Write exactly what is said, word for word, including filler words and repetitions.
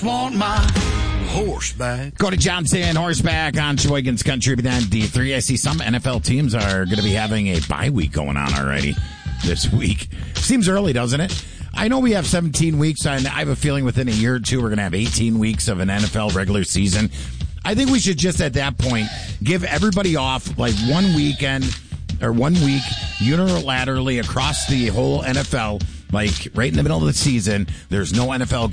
Want my horseback. Go to Johnson Horseback on Sheboygan's Country ninety three. I see some N F L teams are going to be having a bye week going on already this week. Seems early, doesn't it? I know we have seventeen weeks, and I have a feeling within a year or two we're going to have eighteen weeks of an N F L regular season. I think we should just at that point give everybody off like one weekend or one week unilaterally across the whole N F L, like right in the middle of the season. There's no N F L